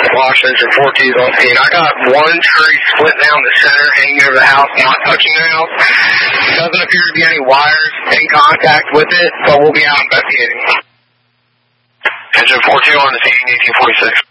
Wash engine 4T is on scene. I got one tree split down the center, hanging over the house, not touching the house. Doesn't appear to be any wires in contact with it, but we'll be out investigating. Engine 4T on the scene, 1846.